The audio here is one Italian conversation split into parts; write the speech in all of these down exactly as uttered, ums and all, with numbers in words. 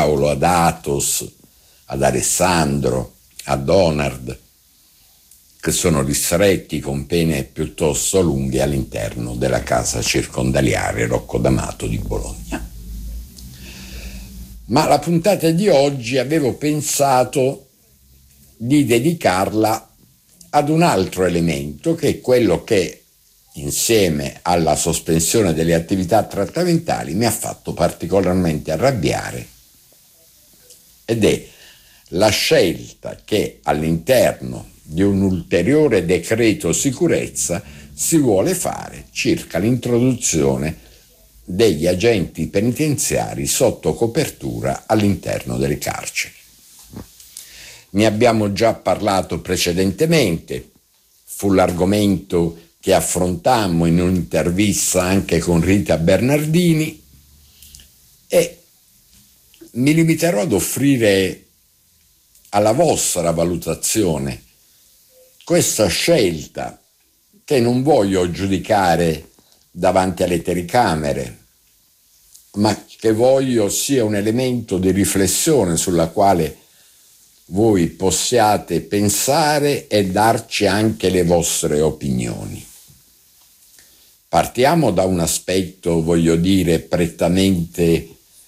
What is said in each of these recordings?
Paolo, ad Athos, ad Alessandro, a Donard, che sono ristretti con pene piuttosto lunghe all'interno della casa circondariale Rocco D'Amato di Bologna. Ma la puntata di oggi avevo pensato di dedicarla ad un altro elemento, che è quello che, insieme alla sospensione delle attività trattamentali, mi ha fatto particolarmente arrabbiare, ed è la scelta che all'interno di un ulteriore decreto sicurezza si vuole fare circa l'introduzione degli agenti penitenziari sotto copertura all'interno delle carceri. Ne abbiamo già parlato precedentemente, fu l'argomento che affrontammo in un'intervista anche con Rita Bernardini, e mi limiterò ad offrire alla vostra valutazione questa scelta, che non voglio giudicare davanti alle telecamere, ma che voglio sia un elemento di riflessione sulla quale voi possiate pensare e darci anche le vostre opinioni. Partiamo da un aspetto, voglio dire, prettamente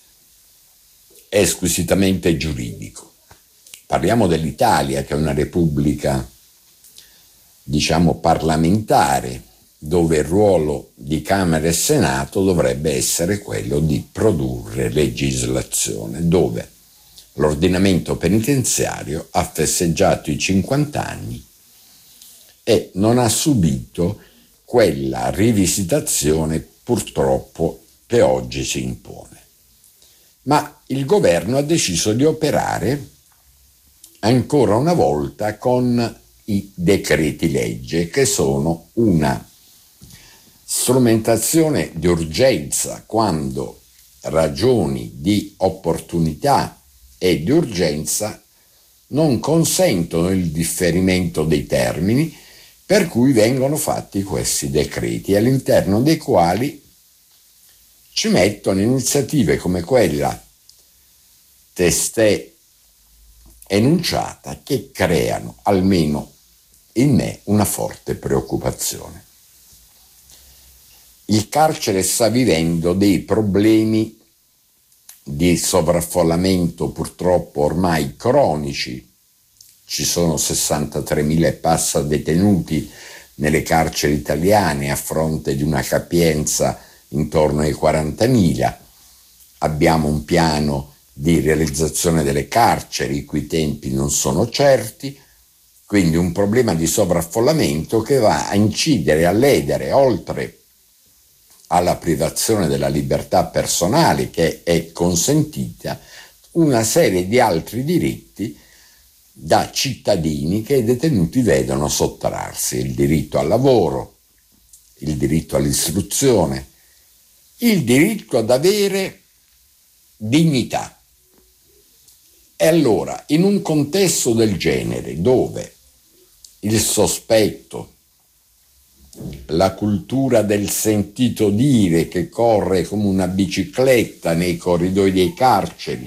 e squisitamente giuridico. Parliamo dell'Italia, che è una repubblica, diciamo, parlamentare, dove il ruolo di Camera e Senato dovrebbe essere quello di produrre legislazione, dove l'ordinamento penitenziario ha festeggiato i cinquanta anni e non ha subito quella rivisitazione purtroppo che oggi si impone. Ma il governo ha deciso di operare ancora una volta con i decreti legge, che sono una strumentazione di urgenza quando ragioni di opportunità e di urgenza non consentono il differimento dei termini, per cui vengono fatti questi decreti, all'interno dei quali ci mettono iniziative come quella testé enunciata, che creano, almeno in me, una forte preoccupazione. Il carcere sta vivendo dei problemi di sovraffollamento purtroppo ormai cronici. Ci sono sessantatremila e passa detenuti nelle carceri italiane a fronte di una capienza intorno ai quarantamila. Abbiamo un piano di realizzazione delle carceri i cui tempi non sono certi, quindi un problema di sovraffollamento che va a incidere, a ledere, oltre alla privazione della libertà personale che è consentita, una serie di altri diritti da cittadini che i detenuti vedono sottrarsi: il diritto al lavoro, il diritto all'istruzione, il diritto ad avere dignità. E allora, in un contesto del genere, dove il sospetto, la cultura del sentito dire che corre come una bicicletta nei corridoi dei carceri,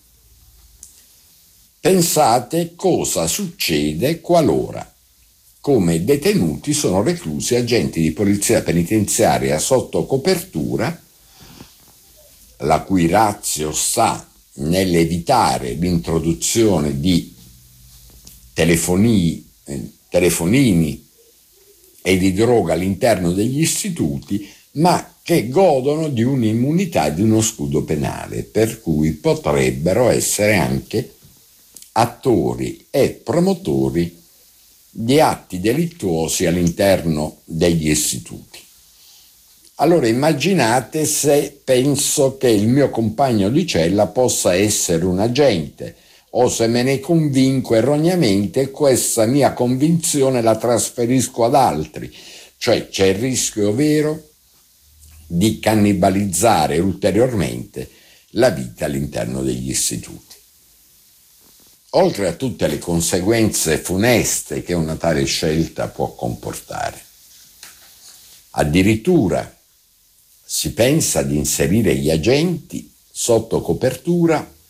pensate cosa succede qualora, come detenuti, sono reclusi agenti di polizia penitenziaria sotto copertura, la cui ratio sta nell'evitare l'introduzione di telefonii, eh, telefonini e di droga all'interno degli istituti, ma che godono di un'immunità e di uno scudo penale, per cui potrebbero essere anche attori e promotori di atti delittuosi all'interno degli istituti. Allora immaginate se penso che il mio compagno di cella possa essere un agente, o se me ne convinco erroneamente, questa mia convinzione la trasferisco ad altri, cioè c'è il rischio vero di cannibalizzare ulteriormente la vita all'interno degli istituti. Oltre a tutte le conseguenze funeste che una tale scelta può comportare, addirittura si pensa di inserire gli agenti sotto copertura